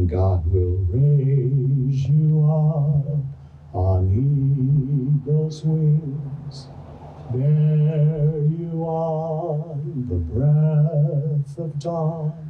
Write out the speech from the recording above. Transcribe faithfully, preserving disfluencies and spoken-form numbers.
God will raise you up on eagle's wings, bear you on the breath of dawn.